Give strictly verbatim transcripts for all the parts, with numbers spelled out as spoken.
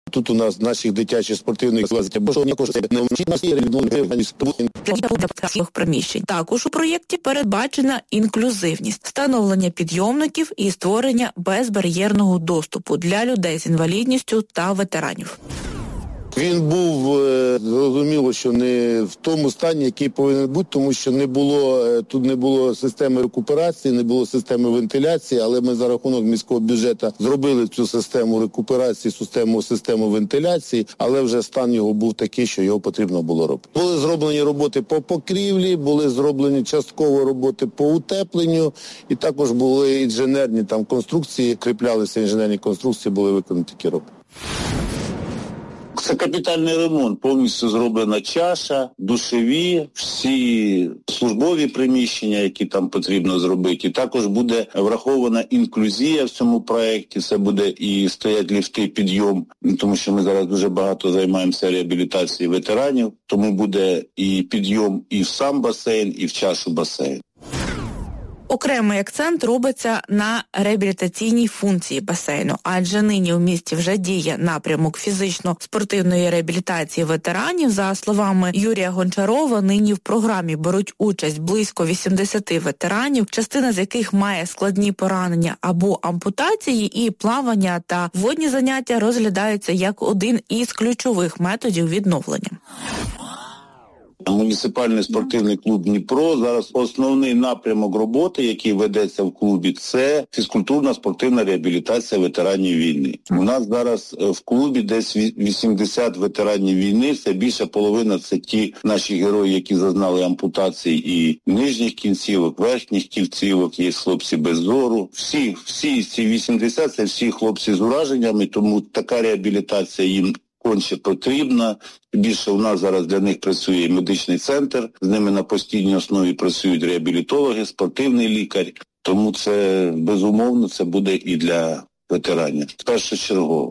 Тут у нас наших дитячих спортивних зв'язків, бо що також не всіх приміщень. Також у проєкті передбачена інклюзивність, встановлення підйомників і створення безбар'єрного доступу для людей з інвалідністю та ветеранів. Він був, зрозуміло, що не в тому стані, який повинен бути, тому що не було, тут не було системи рекуперації, не було системи вентиляції, але ми за рахунок міського бюджету зробили цю систему рекуперації, систему, систему вентиляції, але вже стан його був такий, що його потрібно було робити. Були зроблені роботи по покрівлі, були зроблені частково роботи по утепленню, і також були інженерні там конструкції, кріплялися інженерні конструкції, були виконані такі роботи. Це капітальний ремонт, повністю зроблена чаша, душові, всі службові приміщення, які там потрібно зробити. І також буде врахована інклюзія в цьому проєкті, це буде і стоять ліфти, підйом, тому що ми зараз дуже багато займаємося реабілітацією ветеранів, тому буде і підйом і в сам басейн, і в чашу басейн. Окремий акцент робиться на реабілітаційній функції басейну, адже нині у місті вже діє напрямок фізично-спортивної реабілітації ветеранів. За словами Юрія Гончарова, нині в програмі беруть участь близько вісімдесят ветеранів, частина з яких має складні поранення або ампутації, і плавання та водні заняття розглядаються як один із ключових методів відновлення. Муніципальний спортивний клуб «Дніпро» зараз основний напрямок роботи, який ведеться в клубі, це фізкультурна спортивна реабілітація ветеранів війни. У нас зараз в клубі десь вісімдесят ветеранів війни, це більша половина, це ті наші герої, які зазнали ампутації і нижніх кінцівок, верхніх кінцівок, є хлопці без зору. Всі, всі ці вісімдесят – це всі хлопці з ураженнями, тому така реабілітація їм конче потрібна. Більше у нас зараз для них працює і медичний центр, з ними на постійній основі працюють реабілітологи, спортивний лікар. Тому це, безумовно, це буде і для ветеранів. Першочергово.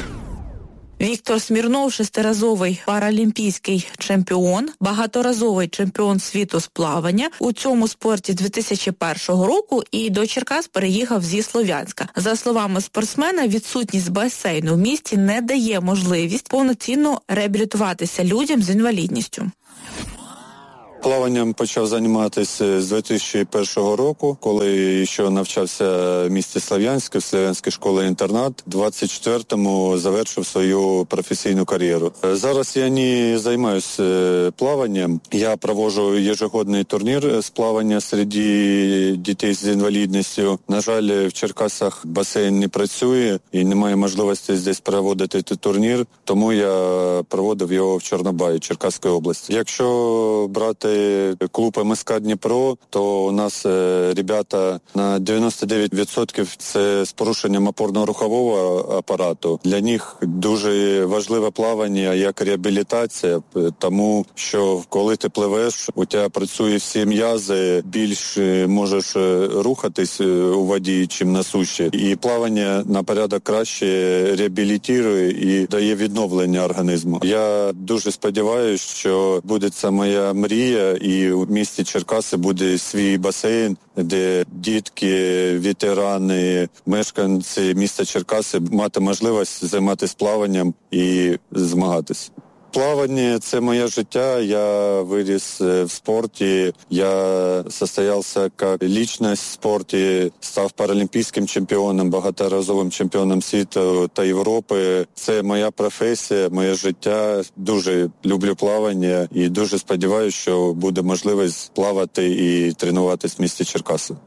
Віктор Смірнов – шестиразовий паралімпійський чемпіон, багаторазовий чемпіон світу з плавання. У цьому спорті з дві тисячі першого року і до Черкас переїхав зі Слов'янська. За словами спортсмена, відсутність басейну в місті не дає можливість повноцінно реабілітуватися людям з інвалідністю. Плаванням почав займатися з дві тисячі першого року, коли ще навчався в місті Слов'янське, в Слов'янській школі-інтернат. У двадцять четвертому завершив свою професійну кар'єру. Зараз я не займаюся плаванням. Я проводжу ежегодний турнір з плавання серед дітей з інвалідністю. На жаль, в Черкасах басейн не працює і немає можливості здесь проводити цей турнір, тому я проводив його в Чорнобаї, Черкаської області. Якщо брати клуб ем ес ка Дніпро, то у нас е, ребята на дев'яносто дев'ять відсотків це з порушенням опорно-рухового апарату. Для них дуже важливе плавання як реабілітація, тому що коли ти пливеш, у тебе працює всі м'язи, більш можеш рухатись у воді, чим на суші. І плавання на порядок краще реабілітує і дає відновлення організму. Я дуже сподіваюся, що буде це моя мрія, і в місті Черкаси буде свій басейн, де дітки, ветерани, мешканці міста Черкаси мати можливість займатися плаванням і змагатися. Плавання – це моє життя, я виріс в спорті, я состоявся як лічність в спорті, став паралімпійським чемпіоном, багаторазовим чемпіоном світу та Європи. Це моя професія, моє життя. Дуже люблю плавання і дуже сподіваюся, що буде можливість плавати і тренуватись в місті Черкаси.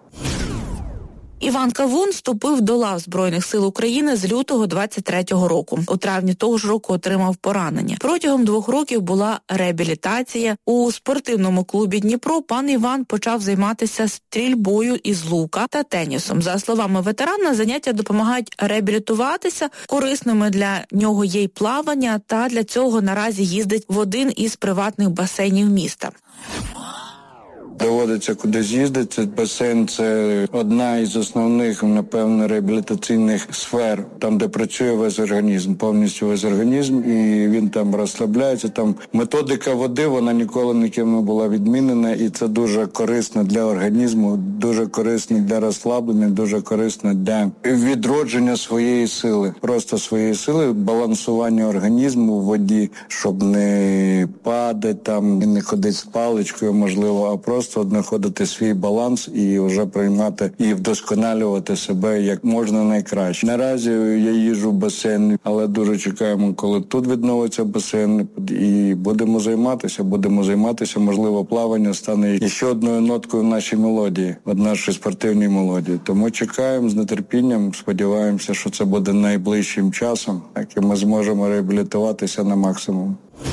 Іван Кавун вступив до лав Збройних сил України з лютого двадцять третього року. У травні того ж року отримав поранення. Протягом двох років була реабілітація. У спортивному клубі «Дніпро» пан Іван почав займатися стрільбою із лука та тенісом. За словами ветерана, заняття допомагають реабілітуватися, корисними для нього є й плавання, та для цього наразі їздить в один із приватних басейнів міста. Доводиться кудись їздити. Басейн – це одна із основних, напевно, реабілітаційних сфер, там, де працює весь організм, повністю весь організм, і він там розслабляється. Там методика води, вона ніколи ніким не була відмінена, і це дуже корисно для організму, дуже корисно для розслаблення, дуже корисно для відродження своєї сили. Просто своєї сили, балансування організму в воді, щоб не падати там, не ходити з паличкою, можливо, а просто знаходити свій баланс і вже приймати і вдосконалювати себе як можна найкраще. Наразі я їжджу в басейн, але дуже чекаємо, коли тут відновиться басейн, і будемо займатися, будемо займатися, можливо, плавання стане ще одною ноткою в нашій мелодії, в нашій спортивній мелодії. Тому чекаємо з нетерпінням, сподіваємося, що це буде найближчим часом, так і ми зможемо реабілітуватися на максимум.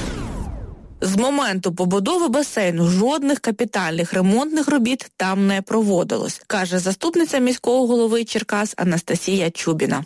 З моменту побудови басейну жодних капітальних ремонтних робіт там не проводилось, каже заступниця міського голови Черкас Анастасія Чубіна.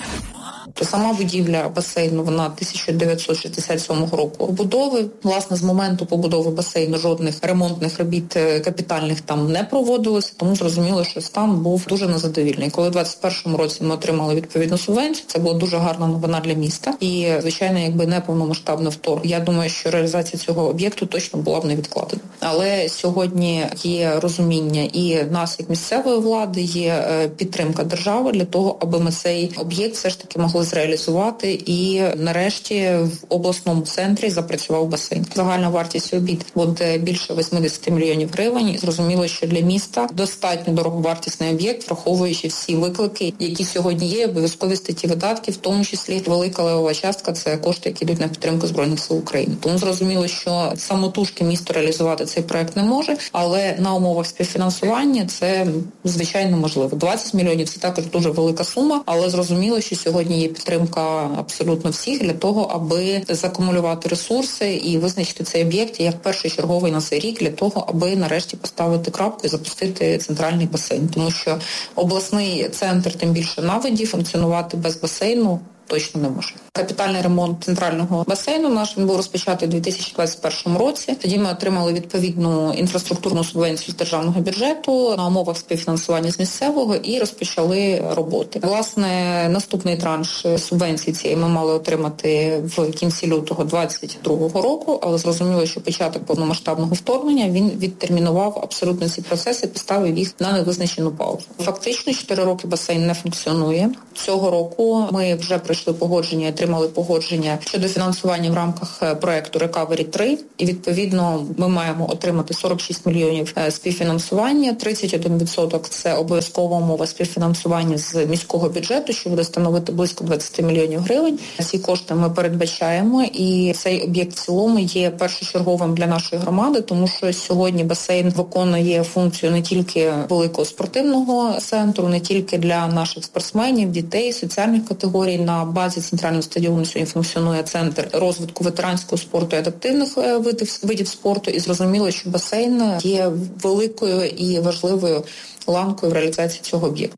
Сама будівля басейну, вона тисяча дев'ятсот шістдесят сьомого року побудови. Власне, з моменту побудови басейну жодних ремонтних робіт капітальних там не проводилося, тому зрозуміло, що стан був дуже незадовільний. Коли в двадцять першому році ми отримали відповідну субвенцію, це була дуже гарна новина для міста. І, звичайно, якби не повномасштабне вторгнення, я думаю, що реалізація цього об'єкту точно була б не відкладена. Але сьогодні є розуміння і нас, як місцевої влади, є підтримка держави для того, аби ми цей об'єкт все ж таки могли зреалізувати, і нарешті в обласному центрі запрацював басейн. Загальна вартість робіт буде більше вісімдесят мільйонів гривень. І зрозуміло, що для міста достатньо дороговартісний об'єкт, враховуючи всі виклики, які сьогодні є, обов'язкові статті видатків, в тому числі велика левова частка – це кошти, які йдуть на підтримку Збройних сил України. Тому зрозуміло, що самотужки місто реалізувати цей проект не може, але на умовах співфінансування це, звичайно, можливо. двадцять мільйонів – це також дуже велика сума, але зрозуміло, що сьогодні є підтримка абсолютно всіх для того, аби закумулювати ресурси і визначити цей об'єкт як першочерговий на цей рік для того, аби нарешті поставити крапку і запустити центральний басейн. Тому що обласний центр, тим більше на воді, функціонувати без басейну точно не може. Капітальний ремонт центрального басейну наш він був розпочатий у дві тисячі двадцять першому році. Тоді ми отримали відповідну інфраструктурну субвенцію з державного бюджету на умовах співфінансування з місцевого і розпочали роботи. Власне, наступний транш субвенції цієї ми мали отримати в кінці лютого двадцять другого року, але зрозуміло, що початок повномасштабного вторгнення він відтермінував абсолютно ці процеси, поставив їх на невизначену паузу. Фактично, чотири роки басейн не функціонує. Цього року ми вже пройшли погодження, отримали погодження щодо фінансування в рамках проекту Recovery три. І, відповідно, ми маємо отримати сорок шість мільйонів співфінансування. тридцять один відсоток – це обов'язкова умова співфінансування з міського бюджету, що буде становити близько двадцять мільйонів гривень. Ці кошти ми передбачаємо, і цей об'єкт в цілому є першочерговим для нашої громади, тому що сьогодні басейн виконує функцію не тільки великого спортивного центру, не тільки для наших спортсменів, дітей, соціальних категорій. На базі центрального стадіону сьогодні функціонує центр розвитку ветеранського спорту і адаптивних видів, видів спорту. І зрозуміло, що басейн є великою і важливою ланкою в реалізації цього об'єкту.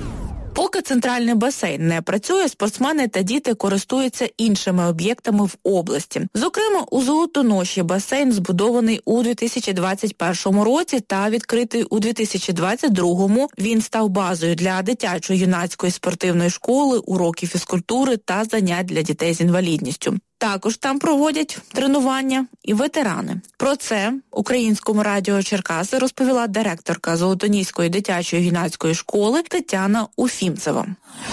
Поки центральний басейн не працює, спортсмени та діти користуються іншими об'єктами в області. Зокрема, у Золотоноші басейн збудований у дві тисячі двадцять першому році та відкритий у дві тисячі двадцять другому. Він став базою для дитячо-юнацької спортивної школи, уроків фізкультури та занять для дітей з інвалідністю. Також там проводять тренування і ветерани. Про це Українському радіо Черкаси розповіла директорка Золотоніської дитячої юнацької школи Тетяна Уфімцева.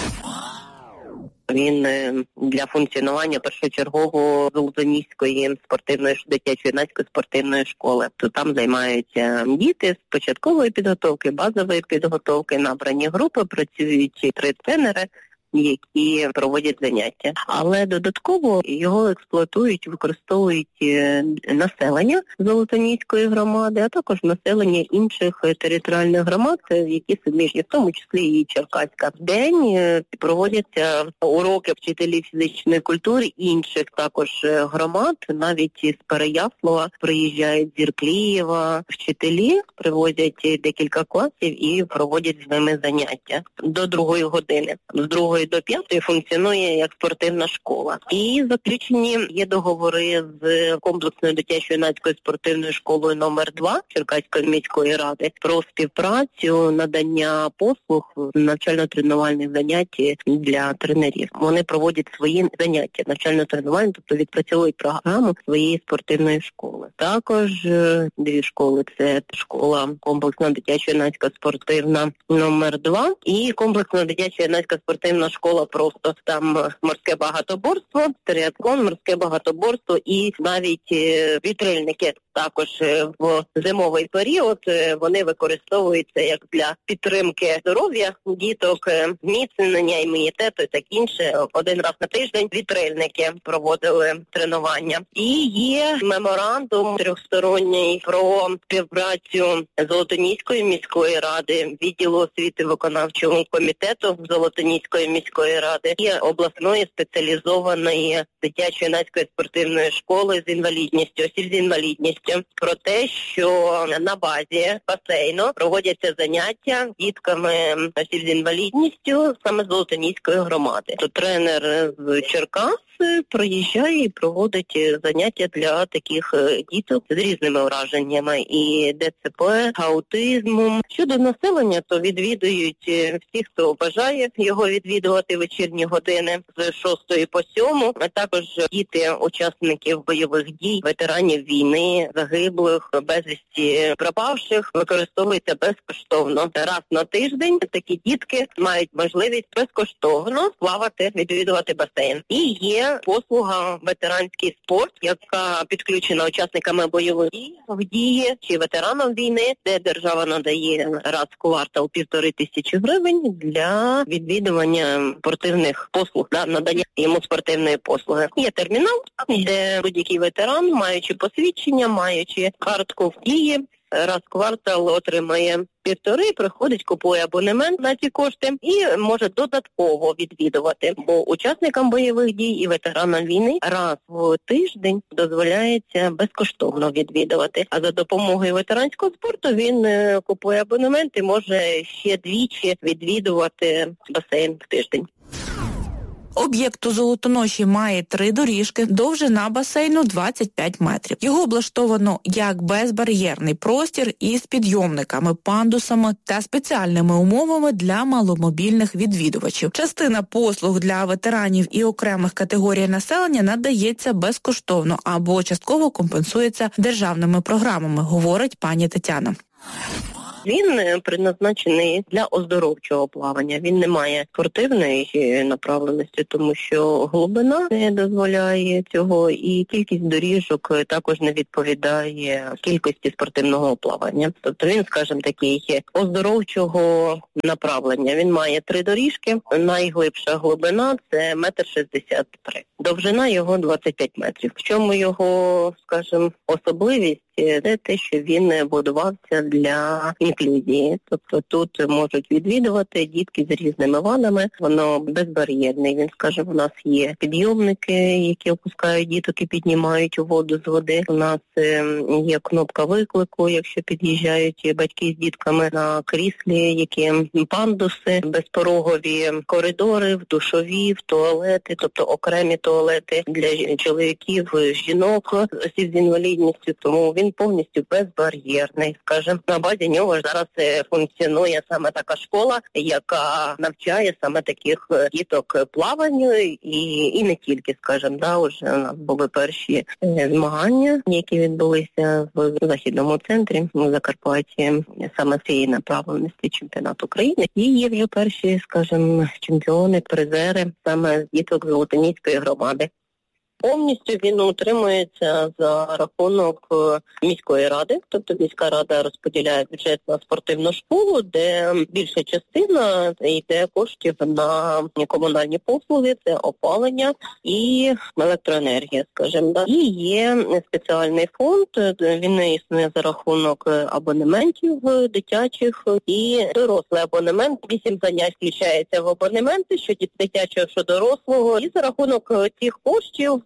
Він для функціонування першочергово Золотоніської спортивної дитячо-юнацької спортивної школи. То там займаються діти з початкової підготовки, базової підготовки, набрані групи, працюють три тренери, які проводять заняття. Але додатково його експлуатують, використовують населення Золотоніської громади, а також населення інших територіальних громад, які суміжні, в тому числі і Черкаська. В день проводяться уроки вчителів фізичної культури інших також громад, навіть з Переяслава приїжджають з Ірклієва. Вчителі привозять декілька класів і проводять з ними заняття до другої години. З другої другої до п'ятої функціонує як спортивна школа. І заключені є договори з комплексною дитячо-юнацькою спортивною школою номер два Черкаської міської ради про співпрацю, надання послуг, навчально-тренувальних занять для тренерів. Вони проводять свої заняття навчально-тренувальні, тобто відпрацьовують програму своєї спортивної школи. Також дві школи – це школа комплексна дитячо-юнацька спортивна номер два і комплексна дитячо-юнацька спортивна школа просто там морське багатоборство, триатлон, морське багатоборство і навіть вітрильники. Також в зимовий період вони використовуються як для підтримки здоров'я діток, зміцнення імунітету і так інше. Один раз на тиждень вітрильники проводили тренування. І є меморандум трьохсторонній про співпрацю Золотоніської міської ради, відділу освіти виконавчого комітету Золотоніської міської ради і обласної спеціалізованої дитячо-юнацької спортивної школи з інвалідністю, осіб з інвалідністю, про те, що на базі басейну проводяться заняття дітками осіб з інвалідністю саме з Золотоніської громади. То тренер з Черкас приїжджає і проводить заняття для таких діток з різними ураженнями і ДЦП, аутизмом. Щодо населення, то відвідують всі, хто бажає його відвідувати вечірні години з шостої по сьому, а також діти учасників бойових дій, ветеранів війни, загиблих, безвісті пропавших, використовується безкоштовно. Раз на тиждень такі дітки мають можливість безкоштовно плавати, відвідувати басейн. І є послуга ветеранський спорт, яка підключена учасниками бойових дій в дії чи ветеранам війни, де держава надає раз в квартал півтори тисячі гривень для відвідування спортивних послуг, да, надання йому спортивної послуги. Є термінал, де будь-який ветеран, маючи посвідчення, маючи картку в дії, раз в квартал отримає півтори, приходить, купує абонемент на ці кошти і може додатково відвідувати. Бо учасникам бойових дій і ветеранам війни раз в тиждень дозволяється безкоштовно відвідувати. А за допомогою ветеранського спорту він купує абонемент і може ще двічі відвідувати басейн в тиждень. Об'єкт у Золотоноші має три доріжки, довжина басейну двадцять п'ять метрів. Його облаштовано як безбар'єрний простір із підйомниками, пандусами та спеціальними умовами для маломобільних відвідувачів. Частина послуг для ветеранів і окремих категорій населення надається безкоштовно або частково компенсується державними програмами, говорить пані Тетяна. Він призначений для оздоровчого плавання. Він не має спортивної направленості, тому що глибина не дозволяє цього, і кількість доріжок також не відповідає кількості спортивного плавання. Тобто він, скажімо, такий оздоровчого направлення. Він має три доріжки. Найглибша глибина – це метр шістдесят три. Довжина його двадцять п'ять метрів. В чому його, скажімо, особливість? Це те, що він будувався для інклюзії. Тобто тут можуть відвідувати дітки з різними вадами. Воно безбар'єрне. Він скаже, у нас є підйомники, які опускають діток і піднімають у воду з води. У нас є кнопка виклику, якщо під'їжджають батьки з дітками на кріслі, які пандуси, безпорогові коридори, в душові, в туалети, тобто окремі туалети для чоловіків, жінок, осіб з інвалідністю. Тому він повністю безбар'єрний. Скажімо, на базі нього зараз функціонує саме така школа, яка навчає саме таких діток плаванню і, і не тільки, скажімо, да, вже у нас були перші змагання, які відбулися в Західному центрі у Закарпатті, саме цієї направленості чемпіонату України. І є вже перші, скажімо, чемпіони, призери саме з діток Золотоніської громади. Повністю він утримується за рахунок міської ради, тобто міська рада розподіляє бюджет на спортивну школу, де більша частина йде коштів на комунальні послуги, це опалення і електроенергія, скажімо. Да. І є спеціальний фонд, він існує за рахунок абонементів дитячих і дорослий абонемент. Вісім занять включається в абонементи, що дитячого, що дорослого. І за рахунок цих коштів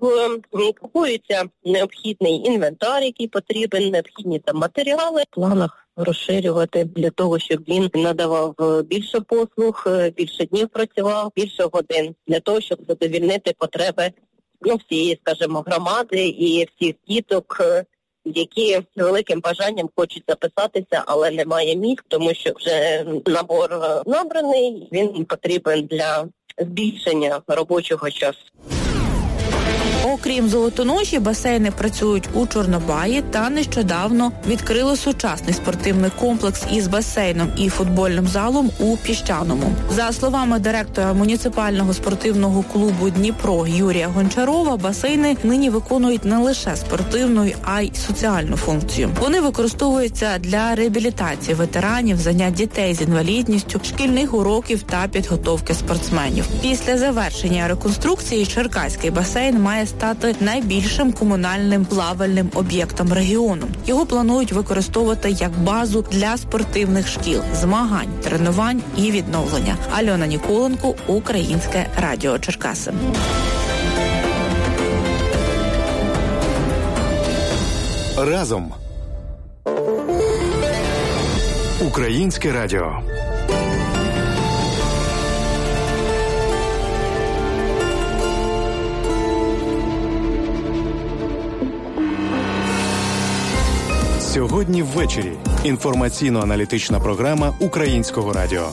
купується необхідний інвентар, який потрібен, необхідні там матеріали. В планах розширювати для того, щоб він надавав більше послуг, більше днів працював, більше годин, для того, щоб задовільнити потреби ну, всієї, скажімо, громади і всіх діток, які великим бажанням хочуть записатися, але немає місць, тому що вже набор набраний, він потрібен для збільшення робочого часу. Окрім Золотоноші, басейни працюють у Чорнобаї та нещодавно відкрили сучасний спортивний комплекс із басейном і футбольним залом у Піщаному. За словами директора муніципального спортивного клубу «Дніпро» Юрія Гончарова, басейни нині виконують не лише спортивну, а й соціальну функцію. Вони використовуються для реабілітації ветеранів, занять дітей з інвалідністю, шкільних уроків та підготовки спортсменів. Після завершення реконструкції Черкаський басейн має стати найбільшим комунальним плавальним об'єктом регіону. Його планують використовувати як базу для спортивних шкіл, змагань, тренувань і відновлення. Альона Ніколенко, Українське радіо Черкаси. Разом. Українське радіо. Сьогодні ввечері. Інформаційно-аналітична програма Українського радіо.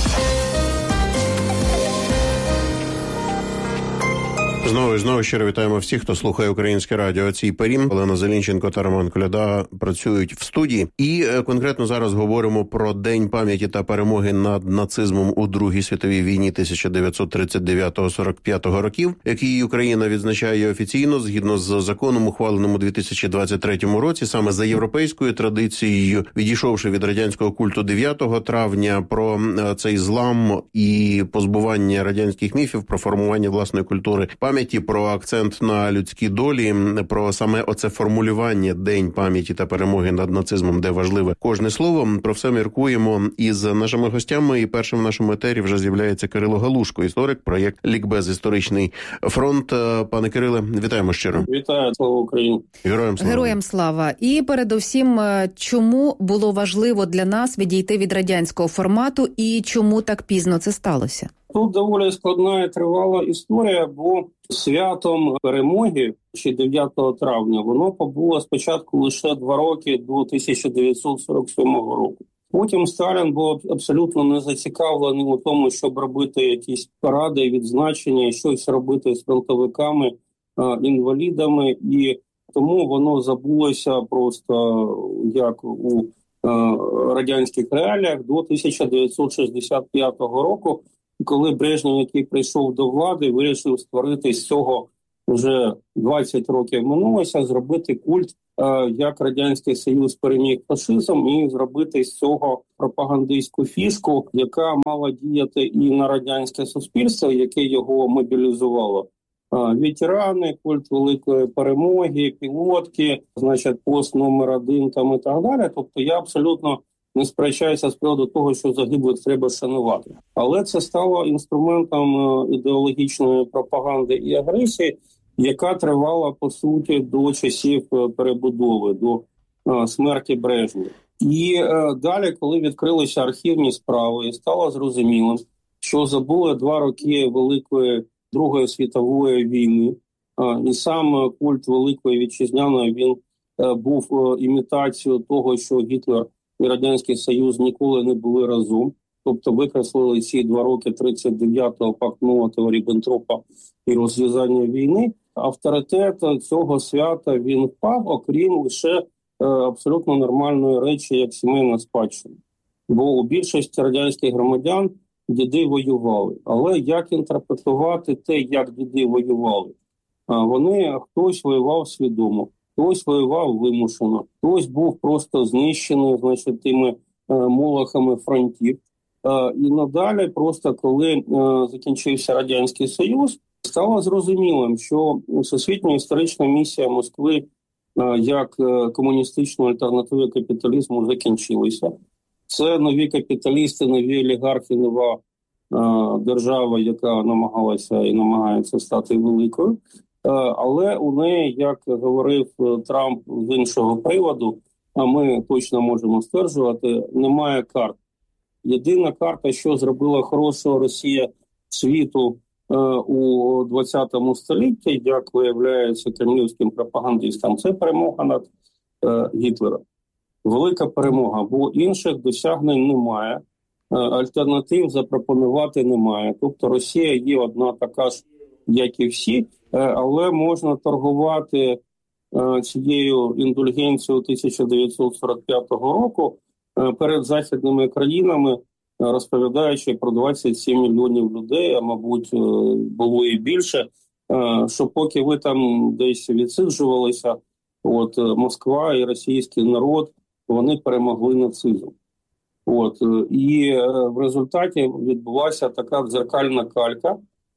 Знову і знову щиро вітаємо всіх, хто слухає Українське радіо. О цій порі Олена Зелінченко та Роман Коляда працюють в студії. І конкретно зараз говоримо про День пам'яті та перемоги над нацизмом у Другій світовій війні тисяча дев'ятсот тридцять дев'ятого - сорок п'ятого років, який Україна відзначає офіційно, згідно з законом, ухваленим у дві тисячі двадцять третьому році, саме за європейською традицією, відійшовши від радянського культу дев'ятого травня, про цей злам і позбування радянських міфів, про формування власної культури пам'яті, про акцент на людські долі, про саме оце формулювання День пам'яті та перемоги над нацизмом, де важливе кожне слово. Про все міркуємо із нашими гостями. І першим в нашому етері вже з'являється Кирило Галушко, історик, проєкт «Лікбез. Історичний фронт». Пане Кириле, вітаємо щиро. Вітаю, слава Україні. Героям слава. Героям слава. І передусім, чому було важливо для нас відійти від радянського формату і чому так пізно це сталося? Тут доволі складна і тривала історія, бо святом перемоги, ще дев'ятого травня, воно побуло спочатку лише два роки до тисяча дев'ятсот сорок сьомого року. Потім Сталін був абсолютно не зацікавлений у тому, щоб робити якісь паради, відзначення, щось робити з фронтовиками, інвалідами, і тому воно забулося просто як у радянських реаліях до тисяча дев'ятсот шістдесят п'ятого року, коли Брежнєв, який прийшов до влади, вирішив створити з цього, вже двадцять років минулося, зробити культ, як Радянський Союз переміг фашизм, і зробити з цього пропагандистську фішку, яка мала діяти і на радянське суспільство, яке його мобілізувало. Ветерани, культ великої перемоги, пілотки, значить, пост номер один там і так далі. Тобто я абсолютно не сперечаюся з приводу того, що загиблих треба шанувати. Але це стало інструментом ідеологічної пропаганди і агресії, яка тривала, по суті, до часів перебудови, до смерті Брежнєва. І далі, коли відкрилися архівні справи, і стало зрозумілим, що забули два роки Великої Другої світової війни, і сам культ Великої Вітчизняної, він був імітацією того, що Гітлер і Радянський Союз ніколи не були разом. Тобто викреслили ці два роки тридцять дев'ятого пакт Молотова-Ріббентропа і розв'язання війни. Авторитет цього свята, він впав, окрім лише е, абсолютно нормальної речі, як сімейна спадщина. Бо у більшості радянських громадян діди воювали. Але як інтерпретувати те, як діди воювали? А вони, хтось воював свідомо, хтось воював вимушено, хтось був просто знищений, значить, тими е, молохами фронтів. Е, і надалі, просто коли е, закінчився Радянський Союз, стало зрозумілим, що всесвітня історична місія Москви е, як е, комуністичної альтернативи капіталізму закінчилася. Це нові капіталісти, нові олігархи, нова е, держава, яка намагалася і намагається стати великою. Але у неї, як говорив Трамп з іншого приводу, а ми точно можемо стверджувати, немає карт. Єдина карта, що зробила хорошого Росія світу е, у двадцятому столітті, як виявляється кремлівським пропагандистам, це перемога над е, Гітлером. Велика перемога, бо інших досягнень немає, е, альтернатив запропонувати немає. Тобто Росія є одна така ж, як і всі, е, але можна торгувати е, цією індульгенцією тисяча дев'ятсот сорок п'ятого року перед західними країнами, розповідаючи про двадцять сім мільйонів людей, а мабуть було і більше, що поки ви там десь відсиджувалися, от Москва і російський народ, вони перемогли нацизм. От, і в результаті відбулася така дзеркальна калька,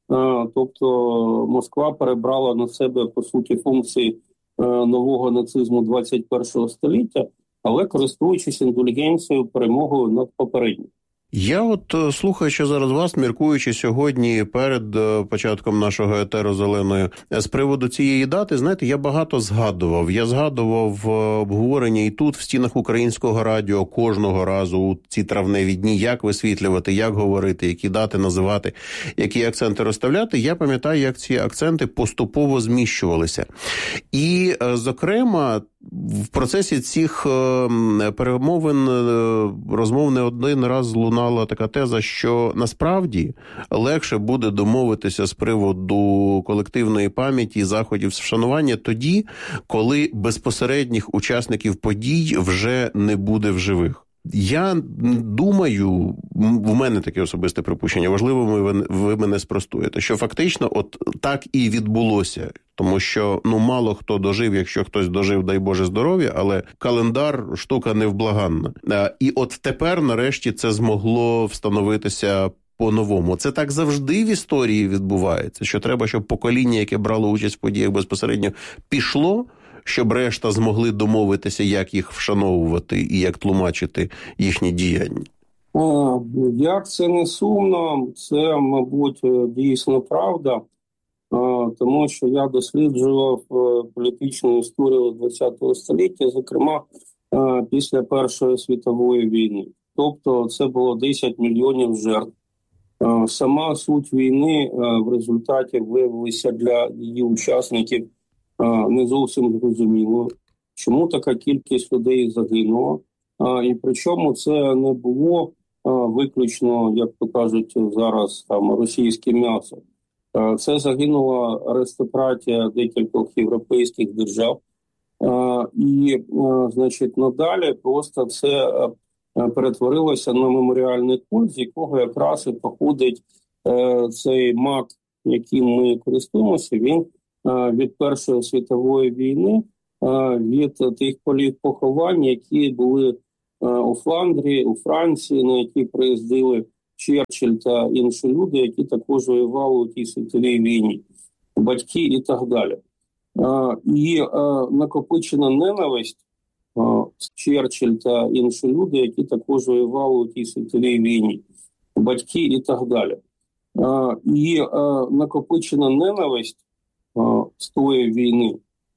тобто Москва перебрала на себе, по суті, функції нового нацизму двадцять першого століття, але користуючись індульгенцією, перемогою над попереднім. Я от, слухаючи зараз вас, міркуючи сьогодні перед початком нашого етеру зеленої, з приводу цієї дати, знаєте, я багато згадував. Я згадував обговорення і тут, в стінах Українського радіо, кожного разу у ці травневі дні, як висвітлювати, як говорити, які дати називати, які акценти розставляти. Я пам'ятаю, як ці акценти поступово зміщувалися. І, зокрема, в процесі цих перемовин, розмов не один раз лунала така теза, що насправді легше буде домовитися з приводу колективної пам'яті і заходів вшанування тоді, коли безпосередніх учасників подій вже не буде в живих. Я думаю, в мене таке особисте припущення, важливо, ви, ви мене спростуєте, що фактично от так і відбулося. Тому що, ну, мало хто дожив, якщо хтось дожив, дай Боже здоров'я, але календар – штука невблаганна. І от тепер, нарешті, це змогло встановитися по-новому. Це так завжди в історії відбувається, що треба, щоб покоління, яке брало участь в подіях безпосередньо, пішло, щоб решта змогли домовитися, як їх вшановувати і як тлумачити їхні діяння. Як це не сумно, це, мабуть, дійсно правда. Тому що я досліджував політичну історію ХХ століття, зокрема, після Першої світової війни. Тобто це було десять мільйонів жертв. Сама суть війни в результаті виявилася для її учасників не зовсім зрозуміло, чому така кількість людей загинула. І причому це не було виключно, як то кажуть зараз, там російське м'ясо. Це загинула аристократія декількох європейських держав. І, значить, надалі просто це перетворилося на меморіальний культ, з якого якраз і походить цей мак, яким ми користуємося. Він від Першої світової війни, від тих полів поховань, які були у Фландрії, у Франції, на які приїздили Черчилль та інші люди, які також воювали у тій світовій війні, батьки і так далі. І накопичена ненависть, Черчилль та інші люди, які також воювали у тій світовій війні, батьки і так далі. І накопичена ненависть з тої війни